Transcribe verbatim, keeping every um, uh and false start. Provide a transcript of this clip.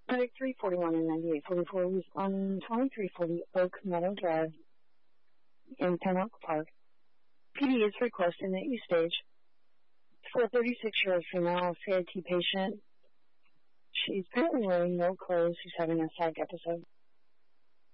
Medic three forty-one and ninety-eight forty-four was on twenty-three forty Oak Meadow Drive in Pinnock Park. P D is requesting that you stage for a thirty-six-year-old female C I T patient. She's apparently wearing no clothes. She's having a psych episode.